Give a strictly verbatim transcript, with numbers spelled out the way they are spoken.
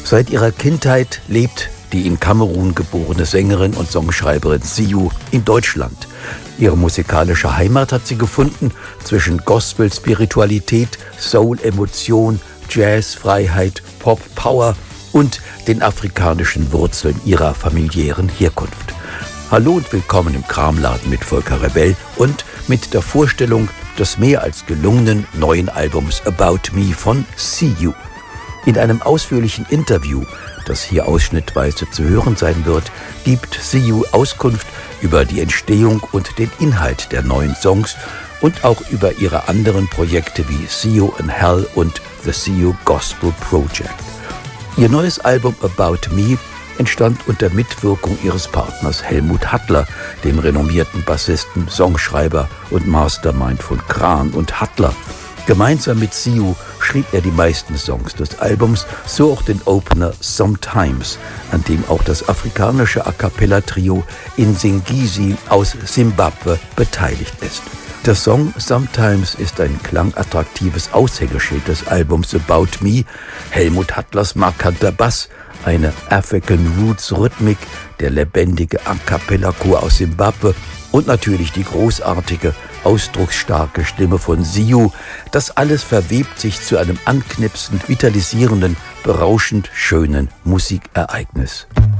Seit ihrer Kindheit lebt die in Kamerun geborene Sängerin und Songschreiberin Siou in Deutschland. Ihre musikalische Heimat hat sie gefunden zwischen Gospel-Spiritualität, Soul-Emotion, Jazz-Freiheit, Pop-Power und den afrikanischen Wurzeln ihrer familiären Herkunft. Hallo und willkommen im Kramladen mit Volker Rebell und mit der Vorstellung des mehr als gelungenen neuen Albums About Me von Siou. In einem ausführlichen Interview, das hier ausschnittweise zu hören sein wird, gibt Siou Auskunft über die Entstehung und den Inhalt der neuen Songs und auch über ihre anderen Projekte wie Siou in Hell und The Siou Gospel Project. Ihr neues Album About Me entstand unter Mitwirkung ihres Partners Helmut Hattler, dem renommierten Bassisten, Songschreiber und Mastermind von Kran und Hattler. Gemeinsam mit Siou schrieb er die meisten Songs des Albums, so auch den Opener Sometimes, an dem auch das afrikanische A-Cappella-Trio Insingisi aus Simbabwe beteiligt ist. Der Song Sometimes ist ein klangattraktives Aushängeschild des Albums About Me, Helmut Hattlers markanter Bass, eine African Roots Rhythmik, der lebendige A-Cappella-Chor aus Simbabwe und natürlich die großartige, ausdrucksstarke Stimme von Siou. Das alles verwebt sich zu einem anknipsend vitalisierenden, berauschend schönen Musikereignis.